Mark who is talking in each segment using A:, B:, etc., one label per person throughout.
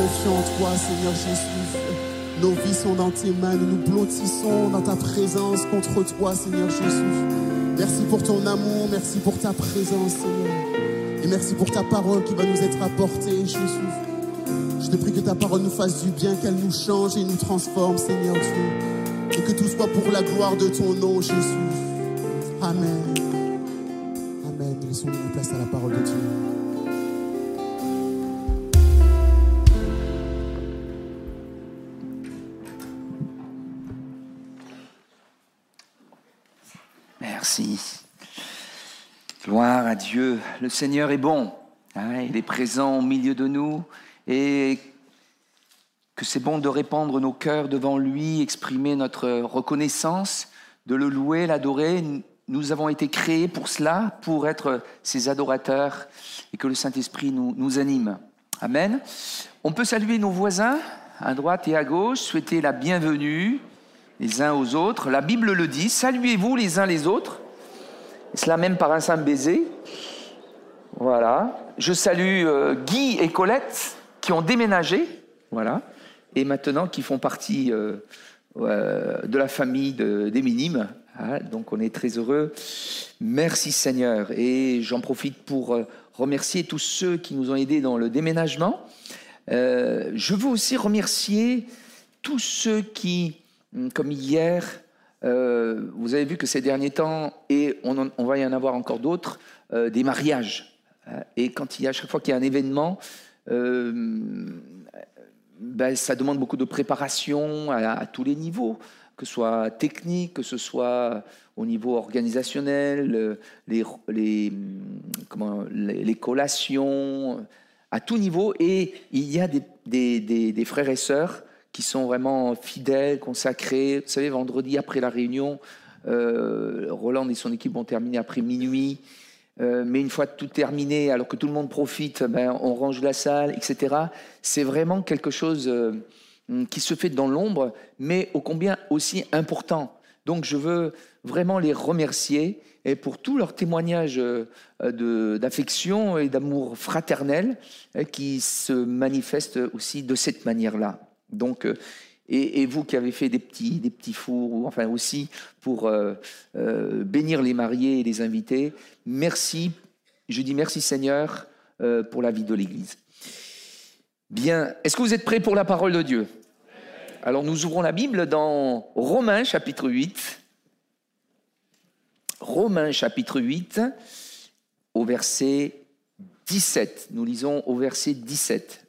A: confiants en toi, Seigneur Jésus. Nos vies sont dans tes mains, nous nous blottissons dans ta présence contre toi, Seigneur Jésus. Merci pour ton amour, merci pour ta présence, Seigneur. Et merci pour ta parole qui va nous être apportée, Jésus. Je te prie que ta parole nous fasse du bien, qu'elle nous change et nous transforme, Seigneur Dieu. Et que tout soit pour la gloire de ton nom, Jésus. Amen. Amen. Laissons-nous place à la parole de Dieu.
B: Merci. Gloire à Dieu. Le Seigneur est bon. Il est présent au milieu de nous et que c'est bon de répandre nos cœurs devant lui, exprimer notre reconnaissance, de le louer, l'adorer. Nous avons été créés pour cela, pour être ses adorateurs et que le Saint-Esprit nous anime. Amen. On peut saluer nos voisins à droite et à gauche, souhaiter la bienvenue les uns aux autres. La Bible le dit, saluez-vous les uns les autres. Et cela même par un simple baiser. Voilà. Je salue Guy et Colette qui ont déménagé. Voilà. Et maintenant qui font partie de la famille des Minimes. Donc on est très heureux. Merci Seigneur. Et j'en profite pour remercier tous ceux qui nous ont aidés dans le déménagement. Je veux aussi remercier tous ceux qui, comme hier, vous avez vu que ces derniers temps, et on va y en avoir encore d'autres, des mariages. Et à chaque fois qu'il y a un événement, ça demande beaucoup de préparation à tous les niveaux, que ce soit technique, que ce soit au niveau organisationnel, les collations, à tout niveau. Et il y a des frères et sœurs qui sont vraiment fidèles, consacrés. Vous savez, vendredi, après la réunion, Roland et son équipe vont terminer après minuit. Mais une fois tout terminé, alors que tout le monde profite, on range la salle, etc. C'est vraiment quelque chose qui se fait dans l'ombre, mais ô combien aussi important. Donc je veux vraiment les remercier et pour tous leurs témoignages d'affection et d'amour fraternel qui se manifestent aussi de cette manière-là. Donc, et vous qui avez fait des petits fours, enfin aussi pour bénir les mariés et les invités, merci, je dis merci Seigneur pour la vie de l'Église. Bien, est-ce que vous êtes prêts pour la parole de Dieu ? Alors nous ouvrons la Bible dans Romains chapitre 8. Romains chapitre 8, au verset 17. Nous lisons au verset 17.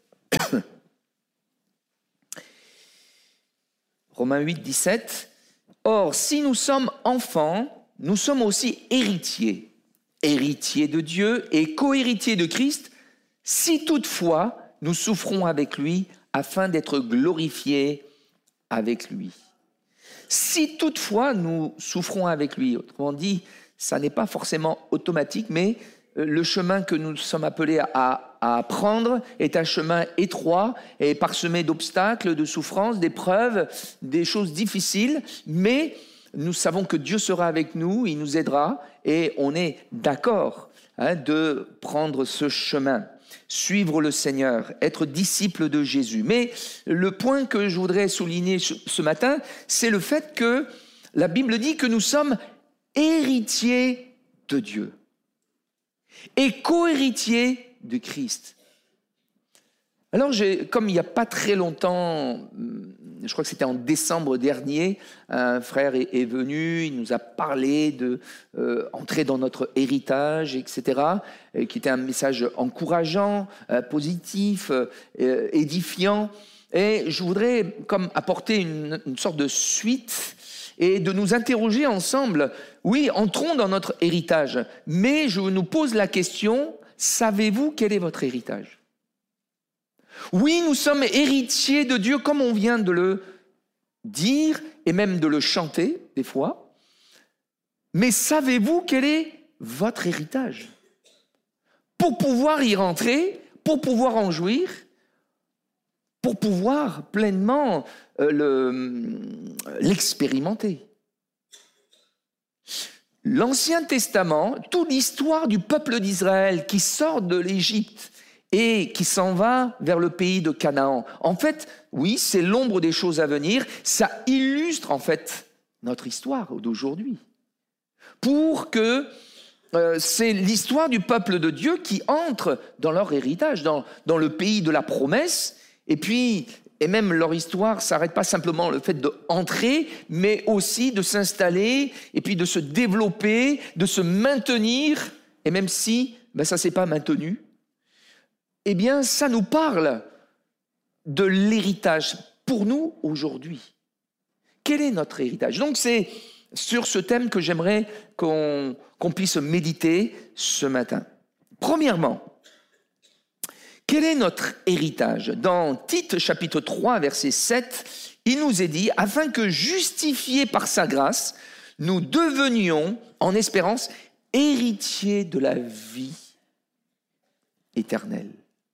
B: Romains 8, 17. Or, si nous sommes enfants, nous sommes aussi héritiers. Héritiers de Dieu et co-héritiers de Christ, si toutefois nous souffrons avec lui afin d'être glorifiés avec lui. Si toutefois nous souffrons avec lui, autrement dit, ça n'est pas forcément automatique, mais le chemin que nous sommes appelés à prendre est un chemin étroit et parsemé d'obstacles, de souffrances, d'épreuves, des choses difficiles, mais nous savons que Dieu sera avec nous, il nous aidera et on est d'accord de prendre ce chemin, suivre le Seigneur, être disciple de Jésus. Mais le point que je voudrais souligner ce matin, c'est le fait que la Bible dit que nous sommes héritiers de Dieu et co-héritiers de Christ. Alors, comme il n'y a pas très longtemps, je crois que c'était en décembre dernier, un frère est venu, il nous a parlé d'entrer dans notre héritage, etc., qui était un message encourageant, positif, édifiant. Et je voudrais comme apporter une sorte de suite et de nous interroger ensemble. Oui, entrons dans notre héritage, mais je nous pose la question, savez-vous quel est votre héritage ? Oui, nous sommes héritiers de Dieu, comme on vient de le dire et même de le chanter des fois. Mais savez-vous quel est votre héritage ? Pour pouvoir y rentrer, pour pouvoir en jouir, pour pouvoir pleinement l'expérimenter. L'Ancien Testament, toute l'histoire du peuple d'Israël qui sort de l'Égypte et qui s'en va vers le pays de Canaan. En fait, oui, c'est l'ombre des choses à venir. Ça illustre en fait notre histoire d'aujourd'hui. Pour que c'est l'histoire du peuple de Dieu qui entre dans leur héritage, dans le pays de la promesse. Et même leur histoire ne s'arrête pas simplement le fait d'entrer, mais aussi de s'installer, et puis de se développer, de se maintenir. Et même si ça ne s'est pas maintenu, eh bien, ça nous parle de l'héritage pour nous aujourd'hui. Quel est notre héritage? Donc, c'est sur ce thème que j'aimerais qu'on puisse méditer ce matin. Premièrement, quel est notre héritage? Dans Tite, chapitre 3, verset 7, il nous est dit « Afin que, justifiés par sa grâce, nous devenions, en espérance, héritiers de la vie éternelle. »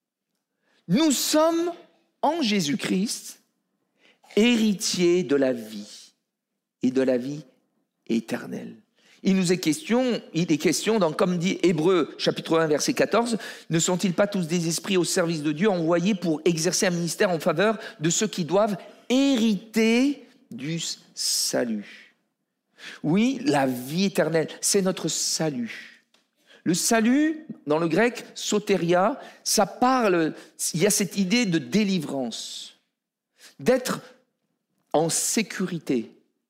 B: Nous sommes, en Jésus-Christ, héritiers de la vie et de la vie éternelle. Il est question, comme dit Hébreux, chapitre 1, verset 14, « Ne sont-ils pas tous des esprits au service de Dieu envoyés pour exercer un ministère en faveur de ceux qui doivent hériter du salut ?» Oui, la vie éternelle, c'est notre salut. Le salut, dans le grec, soteria, ça parle, il y a cette idée de délivrance, d'être en sécurité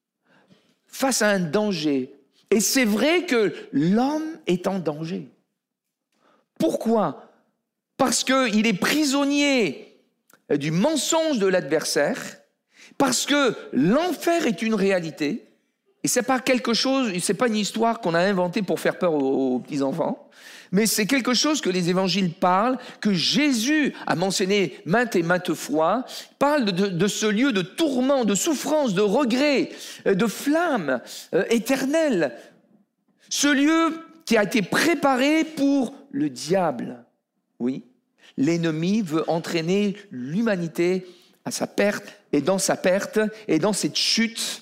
B: face à un danger. Et c'est vrai que l'homme est en danger. Pourquoi? Parce qu'il est prisonnier du mensonge de l'adversaire, parce que l'enfer est une réalité. Et c'est pas quelque chose, c'est pas une histoire qu'on a inventée pour faire peur aux petits-enfants, mais c'est quelque chose que les évangiles parlent, que Jésus a mentionné maintes et maintes fois, parle de ce lieu de tourment, de souffrance, de regret, de flamme éternelle. Ce lieu qui a été préparé pour le diable. Oui, l'ennemi veut entraîner l'humanité à sa perte et dans cette chute.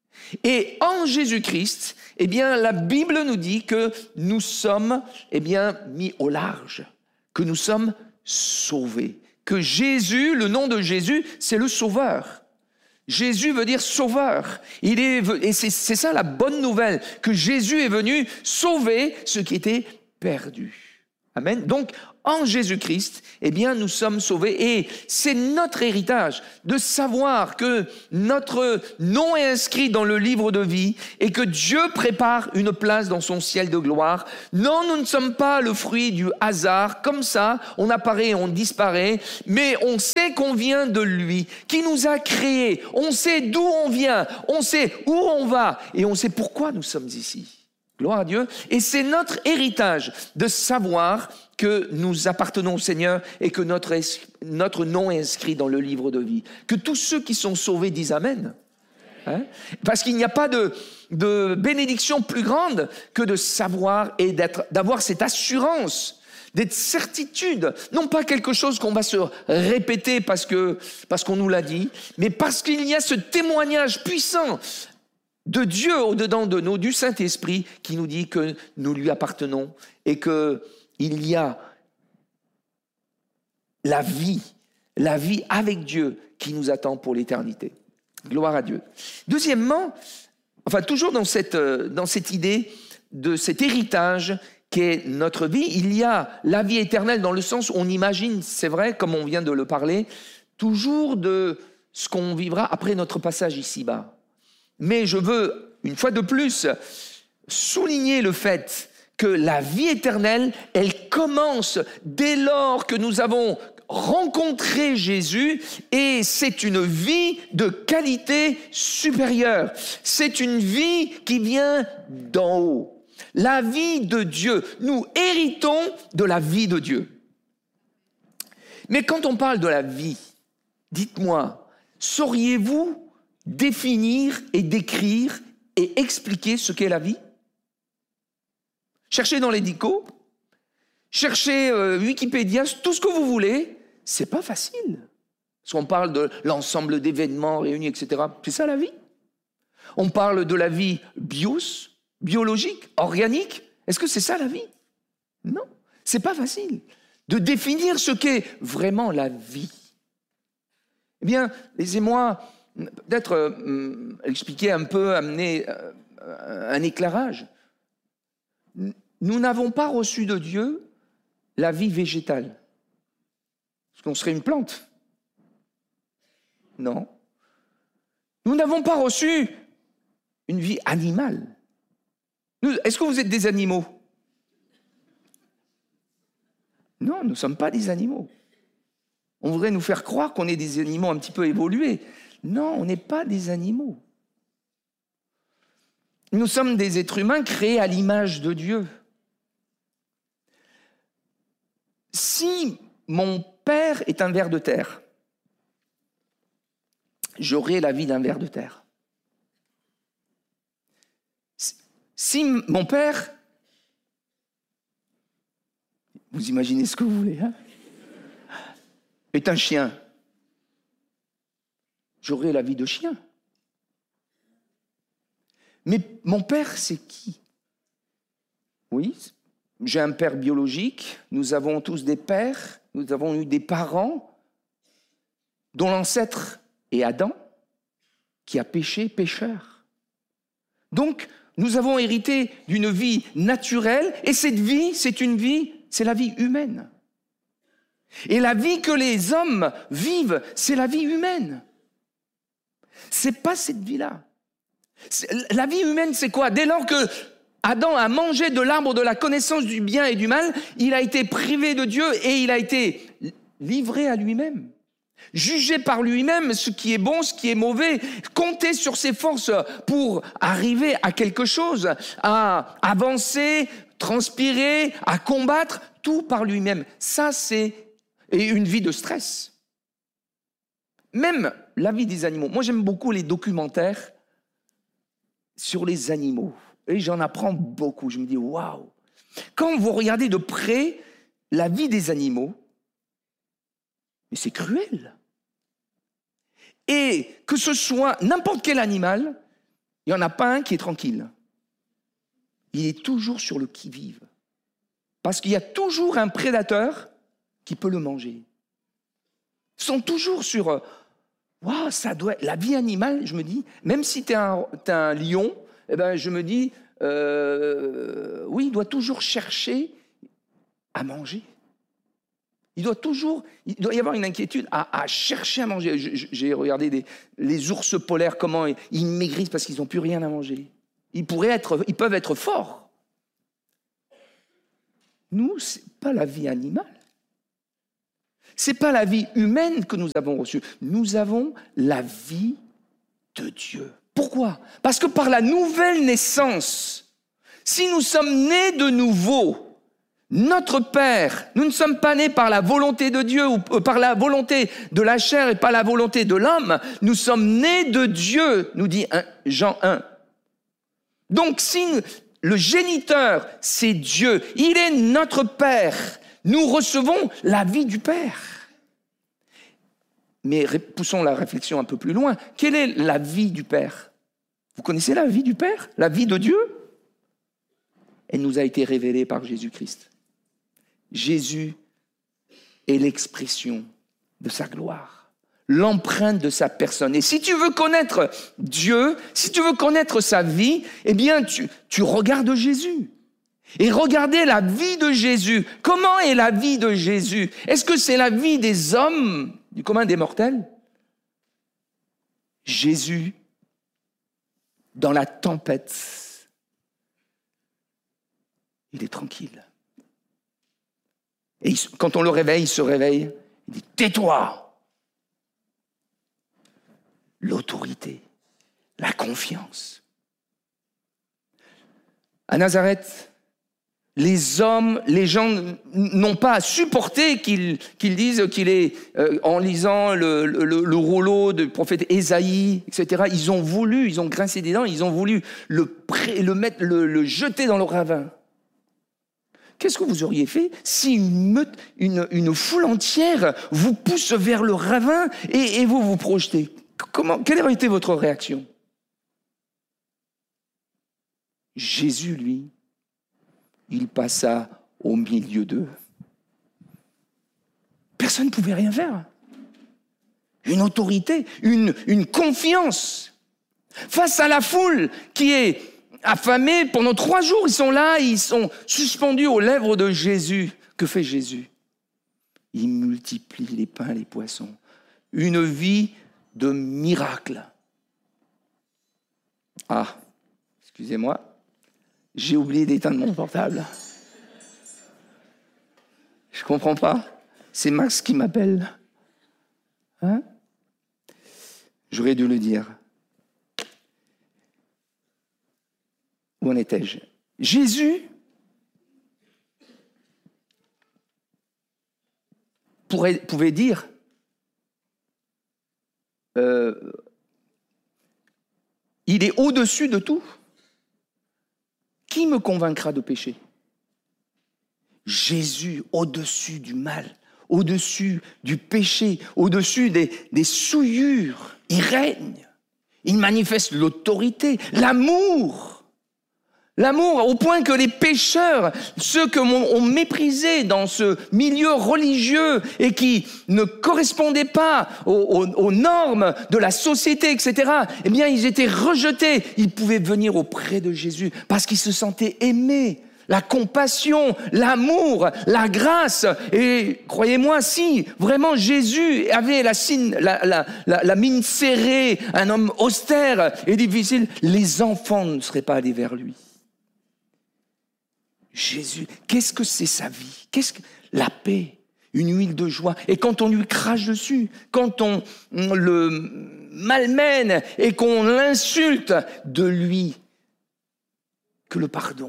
B: Et en Jésus-Christ, eh bien, la Bible nous dit que nous sommes, mis au large, que nous sommes sauvés. Que Jésus, le nom de Jésus, c'est le Sauveur. Jésus veut dire sauveur. Et c'est ça la bonne nouvelle, que Jésus est venu sauver ce qui était perdu. Amen. Donc, en Jésus-Christ, nous sommes sauvés. Et c'est notre héritage de savoir que notre nom est inscrit dans le livre de vie et que Dieu prépare une place dans son ciel de gloire. Non, nous ne sommes pas le fruit du hasard. Comme ça, on apparaît, on disparaît. Mais on sait qu'on vient de lui, qui nous a créés. On sait d'où on vient. On sait où on va. Et on sait pourquoi nous sommes ici. Gloire à Dieu. Et c'est notre héritage de savoir que nous appartenons au Seigneur et que notre nom est inscrit dans le livre de vie. Que tous ceux qui sont sauvés disent Amen. Hein? Parce qu'il n'y a pas de bénédiction plus grande que de savoir et d'avoir cette assurance, cette certitude. Non pas quelque chose qu'on va se répéter parce qu'on nous l'a dit, mais parce qu'il y a ce témoignage puissant de Dieu au-dedans de nous, du Saint-Esprit, qui nous dit que nous lui appartenons et qu'il y a la vie avec Dieu qui nous attend pour l'éternité. Gloire à Dieu. Deuxièmement, toujours dans cette idée de cet héritage qu'est notre vie, il y a la vie éternelle dans le sens où on imagine, c'est vrai, comme on vient de le parler, toujours de ce qu'on vivra après notre passage ici-bas. Mais je veux, une fois de plus, souligner le fait que la vie éternelle, elle commence dès lors que nous avons rencontré Jésus, et c'est une vie de qualité supérieure. C'est une vie qui vient d'en haut. La vie de Dieu. Nous héritons de la vie de Dieu. Mais quand on parle de la vie, dites-moi, sauriez-vous définir et décrire et expliquer ce qu'est la vie? Cherchez dans les dicos, cherchez Wikipédia, tout ce que vous voulez, c'est pas facile. Parce qu'on parle de l'ensemble d'événements réunis, etc. C'est ça la vie? On parle de la vie biologique, organique. Est-ce que c'est ça la vie? Non, c'est pas facile. de définir ce qu'est vraiment la vie. Eh bien, laissez-moi peut-être expliquer un peu, amener un éclairage. Nous n'avons pas reçu de Dieu la vie végétale. Parce qu'on serait une plante. Non. Nous n'avons pas reçu une vie animale. Est-ce que vous êtes des animaux? Non, nous ne sommes pas des animaux. On voudrait nous faire croire qu'on est des animaux un petit peu évolués. Non, on n'est pas des animaux. Nous sommes des êtres humains créés à l'image de Dieu. Si mon père est un ver de terre, j'aurai la vie d'un ver de terre. Si mon père, vous imaginez ce que vous voulez, hein, est un chien, j'aurai la vie de chien. Mais mon père, c'est qui? Oui, j'ai un père biologique, nous avons tous des pères, nous avons eu des parents dont l'ancêtre est Adam, qui a péché, pécheur. Donc, nous avons hérité d'une vie naturelle, et cette vie, c'est la vie humaine. Et la vie que les hommes vivent, c'est la vie humaine. C'est pas cette vie-là. La vie humaine, c'est quoi? Dès lors que Adam a mangé de l'arbre de la connaissance du bien et du mal, il a été privé de Dieu et il a été livré à lui-même. Jugé par lui-même ce qui est bon, ce qui est mauvais, compter sur ses forces pour arriver à quelque chose, à avancer, transpirer, à combattre, tout par lui-même. Ça, c'est une vie de stress. Même la vie des animaux. Moi, j'aime beaucoup les documentaires sur les animaux. Et j'en apprends beaucoup. Je me dis, waouh! Quand vous regardez de près la vie des animaux, mais c'est cruel. Et que ce soit n'importe quel animal, il n'y en a pas un qui est tranquille. Il est toujours sur le qui-vive. Parce qu'il y a toujours un prédateur qui peut le manger. Ils sont toujours sur... Waouh, ça doit être... La vie animale, je me dis, même si tu es un lion, eh ben, je me dis, oui, il doit toujours chercher à manger. Il doit y avoir une inquiétude à chercher à manger. J'ai regardé les ours polaires, comment ils maigrissent parce qu'ils n'ont plus rien à manger. Ils peuvent être forts. Nous, ce n'est pas la vie animale. Ce n'est pas la vie humaine que nous avons reçue. Nous avons la vie de Dieu. Pourquoi? Parce que par la nouvelle naissance, si nous sommes nés de nouveau, notre Père, nous ne sommes pas nés par la volonté de Dieu ou par la volonté de la chair et par la volonté de l'homme, nous sommes nés de Dieu, nous dit Jean 1. Donc si le géniteur, c'est Dieu, il est notre Père, nous recevons la vie du Père. Mais poussons la réflexion un peu plus loin. Quelle est la vie du Père? Vous connaissez la vie du Père? La vie de Dieu? Elle nous a été révélée par Jésus-Christ. Jésus est l'expression de sa gloire, l'empreinte de sa personne. Et si tu veux connaître Dieu, si tu veux connaître sa vie, eh bien, tu regardes Jésus. Et regardez la vie de Jésus. Comment est la vie de Jésus? Est-ce que c'est la vie des hommes, du commun des mortels? Jésus, dans la tempête, il est tranquille. Et quand on le réveille, il se réveille, il dit « Tais-toi !» L'autorité, la confiance. À Nazareth, les gens n'ont pas supporté qu'ils disent qu'il est, en lisant le rouleau du prophète Ésaïe, etc., ils ont grincé des dents, ils ont voulu le jeter dans le ravin. Qu'est-ce que vous auriez fait si une foule entière vous pousse vers le ravin et vous vous projetez? Quelle aurait été votre réaction? Jésus, lui, il passa au milieu d'eux. Personne ne pouvait rien faire. Une autorité, une confiance. Face à la foule qui est affamée, pendant 3 jours, ils sont là, ils sont suspendus aux lèvres de Jésus. Que fait Jésus? Il multiplie les pains et les poissons. Une vie de miracle. Ah, excusez-moi, j'ai oublié d'éteindre mon portable. Je comprends pas. C'est Max qui m'appelle. Hein? J'aurais dû le dire. Où en étais-je? Jésus pouvait dire il est au-dessus de tout. Qui me convaincra de péché? Jésus, au-dessus du mal, au-dessus du péché, au-dessus des souillures, il règne. Il manifeste l'autorité, l'amour. L'amour, au point que les pécheurs, ceux qu'on méprisait dans ce milieu religieux et qui ne correspondaient pas aux normes de la société, etc., eh bien, ils étaient rejetés. Ils pouvaient venir auprès de Jésus parce qu'ils se sentaient aimés. La compassion, l'amour, la grâce. Et croyez-moi, si vraiment Jésus avait la mine serrée, un homme austère et difficile, les enfants ne seraient pas allés vers lui. Jésus, qu'est-ce que c'est sa vie? Qu'est-ce que la paix, une huile de joie? Et quand on lui crache dessus, quand on le malmène et qu'on l'insulte, de lui que le pardon.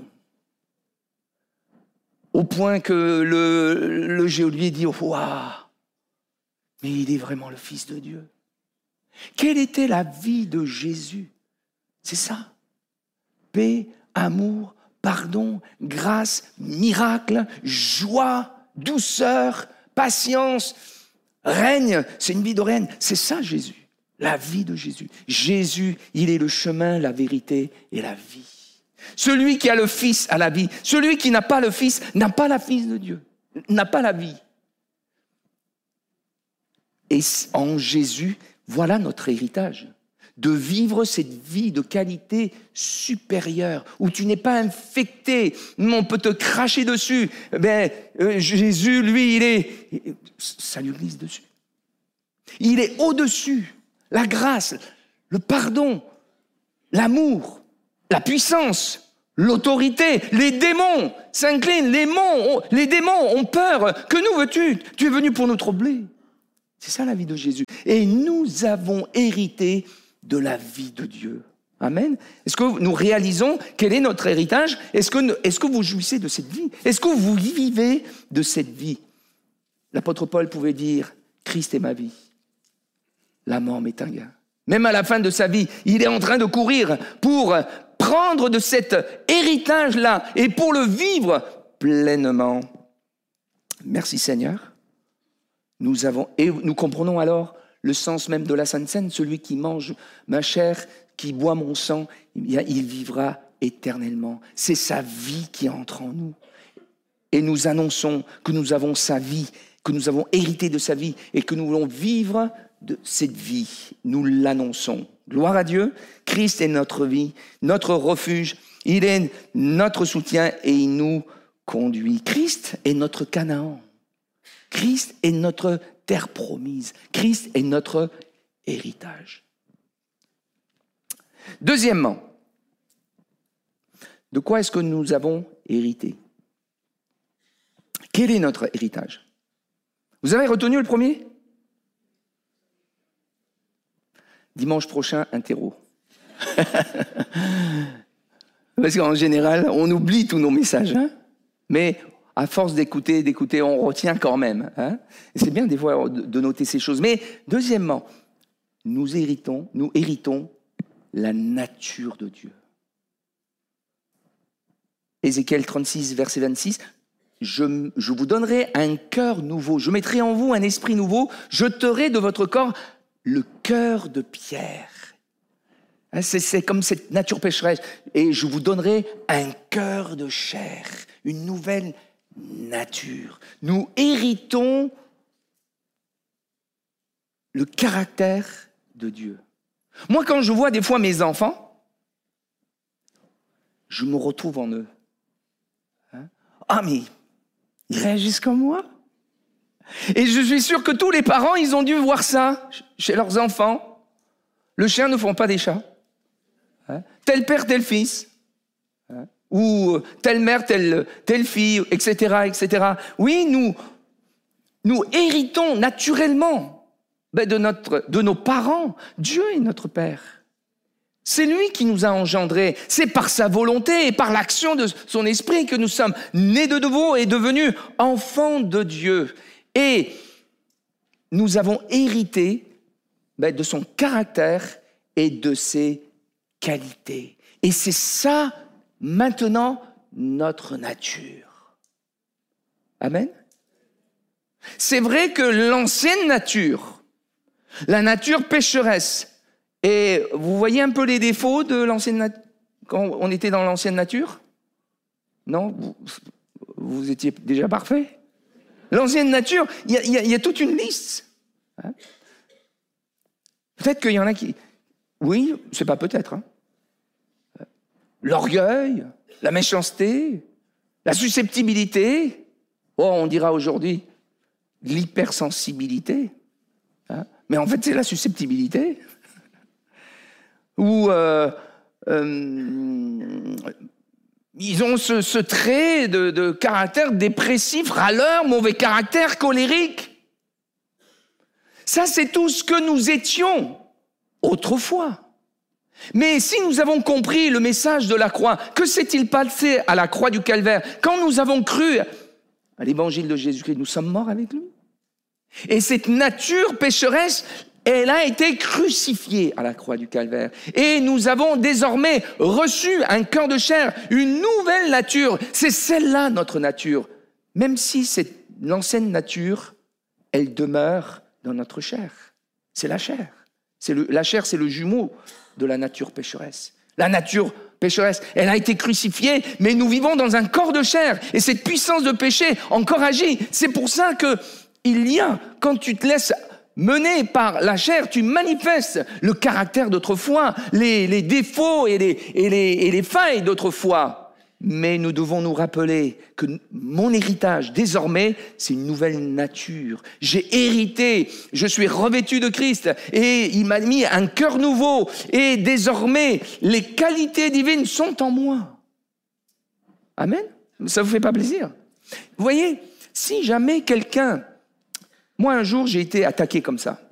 B: Au point que le geôlier dit, waouh, mais il est vraiment le Fils de Dieu. Quelle était la vie de Jésus? C'est ça. Paix, amour, pardon, grâce, miracle, joie, douceur, patience, règne. C'est une vie de règne. C'est ça Jésus, la vie de Jésus. Jésus, il est le chemin, la vérité et la vie. Celui qui a le Fils a la vie. Celui qui n'a pas le Fils n'a pas la Fils de Dieu, n'a pas la vie. Et en Jésus, voilà notre héritage. De vivre cette vie de qualité supérieure, où tu n'es pas infecté, on peut te cracher dessus. Jésus, lui, ça lui glisse dessus. Il est au-dessus. La grâce, le pardon, l'amour, la puissance, l'autorité, les démons s'inclinent, les démons ont peur. Que nous veux-tu? Tu es venu pour nous troubler. C'est ça la vie de Jésus. Et nous avons hérité de la vie de Dieu. Amen. Est-ce que nous réalisons quel est notre héritage? Est-ce que vous jouissez de cette vie? Est-ce que vous vivez de cette vie? L'apôtre Paul pouvait dire, Christ est ma vie, la mort m'est un gain. Même à la fin de sa vie, il est en train de courir pour prendre de cet héritage-là et pour le vivre pleinement. Merci Seigneur. Et nous comprenons alors le sens même de la Sainte Seine, celui qui mange ma chair, qui boit mon sang, il vivra éternellement. C'est sa vie qui entre en nous. Et nous annonçons que nous avons sa vie, que nous avons hérité de sa vie et que nous voulons vivre de cette vie. Nous l'annonçons. Gloire à Dieu. Christ est notre vie, notre refuge. Il est notre soutien et il nous conduit. Christ est notre Canaan. Christ est notre terre promise. Christ est notre héritage. Deuxièmement, de quoi est-ce que nous avons hérité? Quel est notre héritage? Vous avez retenu le premier? Dimanche prochain, un terreau. Parce qu'en général, on oublie tous nos messages. Hein, mais à force d'écouter, on retient quand même. Hein. Et c'est bien des fois de noter ces choses. Mais deuxièmement, nous héritons la nature de Dieu. Ézéchiel 36, verset 26, je vous donnerai un cœur nouveau, je mettrai en vous un esprit nouveau, j'ôterai de votre corps le cœur de pierre. C'est comme cette nature pécheresse. Et je vous donnerai un cœur de chair, une nouvelle nature. Nous héritons le caractère de Dieu. Moi, quand je vois des fois mes enfants, je me retrouve en eux. Ah, mais ils réagissent comme moi. Et je suis sûr que tous les parents, ils ont dû voir ça chez leurs enfants. Le chien ne fond pas des chats. Tel père, tel fils. Ou telle mère, telle fille, etc., etc. Oui, nous héritons naturellement de nos parents. Dieu est notre Père. C'est lui qui nous a engendrés. C'est par sa volonté et par l'action de son esprit que nous sommes nés de nouveau et devenus enfants de Dieu. Et nous avons hérité de son caractère et de ses qualités. Et c'est ça, maintenant, notre nature. Amen. C'est vrai que l'ancienne nature, la nature pécheresse, et vous voyez un peu les défauts de l'ancienne nature, quand on était dans l'ancienne nature? Non? Vous étiez déjà parfait? L'ancienne nature, il y a toute une liste. Peut-être qu'il y en a qui... Oui, c'est pas peut-être. L'orgueil, la méchanceté, la susceptibilité. Oh, on dira aujourd'hui l'hypersensibilité. Mais en fait, c'est la susceptibilité. Ou ils ont ce trait de caractère dépressif, râleur, mauvais caractère, colérique. Ça, c'est tout ce que nous étions autrefois. Mais si nous avons compris le message de la croix, que s'est-il passé à la croix du Calvaire? Quand nous avons cru à l'évangile de Jésus-Christ, nous sommes morts avec lui. Et cette nature pécheresse, elle a été crucifiée à la croix du Calvaire. Et nous avons désormais reçu un cœur de chair, une nouvelle nature. C'est celle-là, notre nature. Même si l'ancienne nature, elle demeure dans notre chair. C'est la chair. La chair, c'est le jumeau de la nature pécheresse. La nature pécheresse, elle a été crucifiée, mais nous vivons dans un corps de chair. Et cette puissance de péché encore agit. C'est pour ça qu'il y a, quand tu te laisses mener par la chair, tu manifestes le caractère d'autrefois, les défauts et les failles d'autrefois. Mais nous devons nous rappeler que mon héritage, désormais, c'est une nouvelle nature. J'ai hérité, je suis revêtu de Christ et il m'a mis un cœur nouveau. Et désormais, les qualités divines sont en moi. Amen. Ça vous fait pas plaisir? Vous voyez, si jamais quelqu'un... Moi, un jour, j'ai été attaqué comme ça.